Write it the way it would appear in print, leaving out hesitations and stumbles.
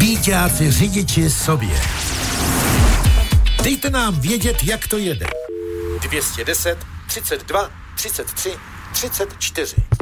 Ajťáci řidiči sobě. Dejte nám vědět, jak to jede. 210 32 33 34.